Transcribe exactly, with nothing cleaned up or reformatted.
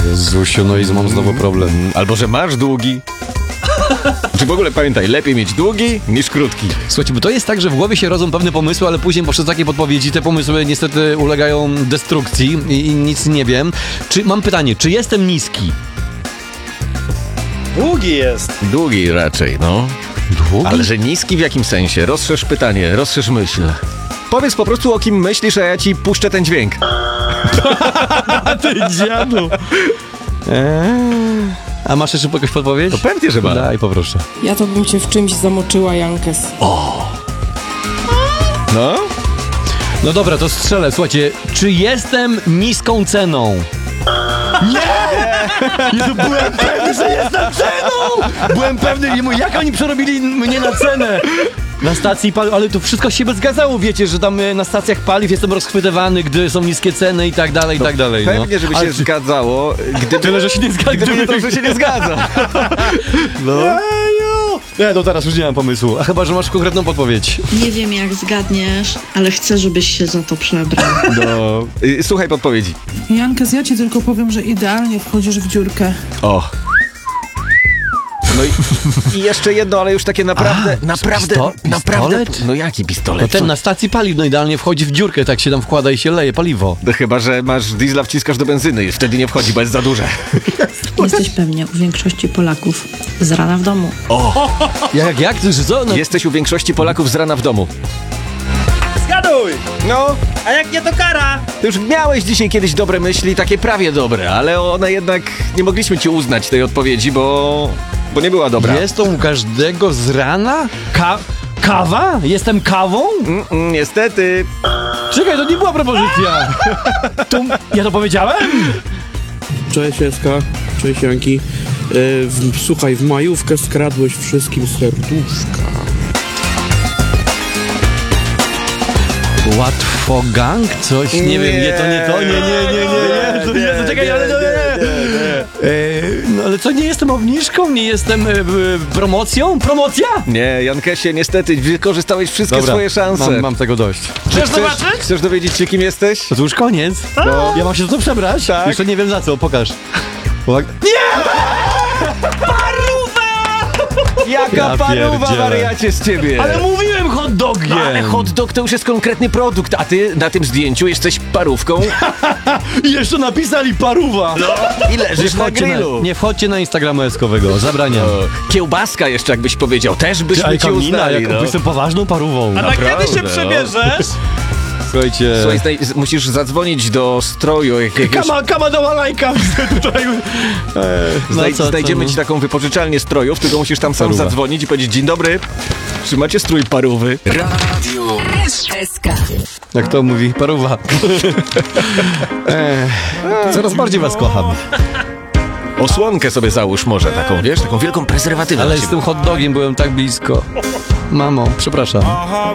Jezusiu, no i mam znowu problem. Albo, że masz długi. Czy w ogóle pamiętaj, lepiej mieć długi niż krótki. Słuchajcie, bo to jest tak, że w głowie się rodzą pewne pomysły, ale później poprzez takie podpowiedzi te pomysły niestety ulegają destrukcji i, i nic nie wiem. Czy mam pytanie, czy jestem niski? Długi jest. Długi raczej, no. Długi? Ale że niski w jakim sensie? Rozszerz pytanie, rozszerz myśl. Powiedz po prostu, o kim myślisz, a ja ci puszczę ten dźwięk. Ty dziadu. Eee, a masz jeszcze jakąś podpowiedź? To pewnie, że ma. Daj, poproszę. Ja to bym cię w czymś zamoczyła, Jankes. No? No dobra, to strzelę. Słuchajcie, czy jestem niską ceną? Nie! Jezu, byłem pewny, że jestem ceną! Byłem pewny, nie mówię, jak oni przerobili mnie na cenę? Na stacji paliw, ale to wszystko się by zgadzało, wiecie, że tam e, na stacjach paliw jestem rozchwytywany, gdy są niskie ceny i tak dalej, i tak dalej. No. Pewnie, żeby Ale się czy- zgadzało, gdyby... Tyle, że się nie zgadza. Gdyby nie to, że się nie zgadza. No. Nie, to teraz już nie mam pomysłu. A chyba, że masz konkretną podpowiedź. Nie wiem jak zgadniesz, ale chcę, żebyś się za to przebrał. No. Y, Słuchaj podpowiedzi. Jankes, ja ci tylko powiem, że idealnie wchodzisz w dziurkę. O. No i, i jeszcze jedno, ale już takie naprawdę, A, naprawdę, pisto- naprawdę... pistolet? No jaki No pistolet? ten na stacji paliw, no idealnie wchodzi w dziurkę, tak się tam wkłada i się leje paliwo. No chyba, że masz diesla, wciskasz do benzyny i wtedy nie wchodzi, bo jest za duże. Jesteś pewnie u większości Polaków z rana w domu. Jak, jak? Ty, że co? No, Jesteś u większości Polaków z rana w domu. Zgaduj! No, A jak nie to kara? ty już miałeś dzisiaj kiedyś dobre myśli, takie prawie dobre, ale one jednak nie mogliśmy ci uznać tej odpowiedzi, bo... bo nie była dobra. Jest to u każdego z rana? Ka- kawa? Jestem kawą? Mm, mm, niestety. Czekaj, to nie była propozycja. To, ja to powiedziałem? Cześć Eska, cześć Janki. E, w, słuchaj, w majówkę skradłeś wszystkim serduszka. Łatwo gang? Coś? Nie, Nie, wiem, nie, to nie to, nie, nie, nie, nie, nie, to nie, to czekaj, ale to nie, Eee, no ale co, nie jestem obniżką, nie jestem e, e, promocją? Promocja? Nie, Jankesie, niestety wykorzystałeś wszystkie swoje szanse. mam, mam tego dość. Chcesz zobaczyć? Chcesz dowiedzieć się, kim jesteś? To już koniec? No. Ja mam się za to przebrać? Tak. Jeszcze nie wiem za co, pokaż. Uwaga. Jaka Ja paruwa, pierdzielę. wariacie z ciebie! Ale mówiłem hot dogiem! Ale hot dog to już jest konkretny produkt, a ty na tym zdjęciu jesteś parówką I jeszcze napisali paruwa! i leżysz na Wchodźcie grillu. nie wchodźcie na Instagrama eskowego, zabraniam. O, kiełbaska jeszcze, jakbyś powiedział, też byśmy cię uznali. jak No. jestem poważną parówą. A na kiedy Naprawdę, się no. przebierzesz? Słuchajcie... Słuchaj, znaj- z- musisz zadzwonić do stroju jakiegoś... Kama, kama dała lajka tutaj. Eee, Znaj- co, co, znajdziemy no? ci taką wypożyczalnię strojów, tylko musisz tam sam Paruwa. zadzwonić i powiedzieć: dzień dobry, czy macie strój parówy? S K. Jak to mówi, paruwa. eee, coraz bardziej was kocham. Osłonkę sobie załóż może taką, wiesz, taką wielką prezerwatywę. Ale na z ciebie. tym hot dogiem byłem tak blisko. Mamo, przepraszam.